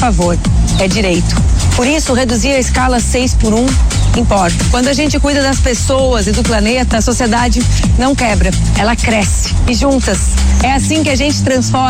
favor, é direito. Por isso, reduzir a escala 6x1 importa. Quando a gente cuida das pessoas e do planeta, a sociedade não quebra, ela cresce. E juntas, é assim que a gente transforma